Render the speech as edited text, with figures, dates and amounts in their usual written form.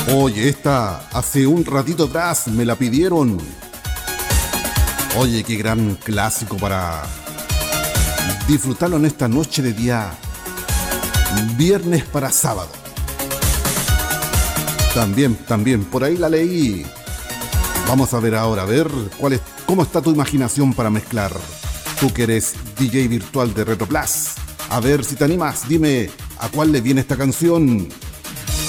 Oye, esta hace un ratito atrás me la pidieron. Oye, qué gran clásico para disfrutarlo en esta noche de día viernes para sábado. También, por ahí la leí. Vamos a ver ahora, a ver cómo está tu imaginación para mezclar. Tú que eres DJ virtual de Retro Plus. A ver si te animas, dime a cuál le viene esta canción.